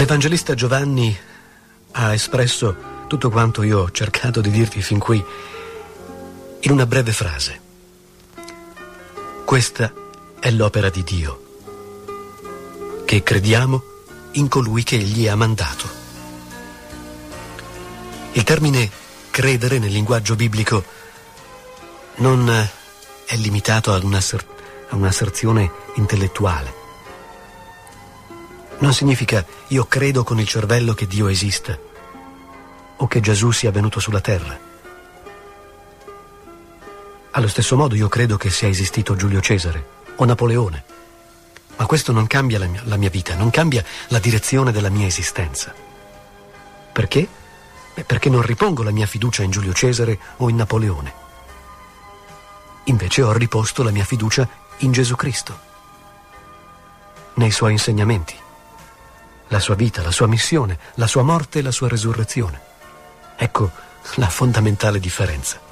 L'Evangelista Giovanni ha espresso tutto quanto io ho cercato di dirti fin qui in una breve frase. Questa è l'opera di Dio, che crediamo in colui che Egli ha mandato. Il termine credere nel linguaggio biblico non è limitato a un'asserzione intellettuale. Non significa io credo con il cervello che Dio esista o che Gesù sia venuto sulla terra. Allo stesso modo io credo che sia esistito Giulio Cesare o Napoleone, ma questo non cambia la mia vita, non cambia la direzione della mia esistenza. Perché? Perché non ripongo la mia fiducia in Giulio Cesare o in Napoleone. Invece ho riposto la mia fiducia in Gesù Cristo, nei suoi insegnamenti, la sua vita, la sua missione, la sua morte e la sua resurrezione. Ecco la fondamentale differenza.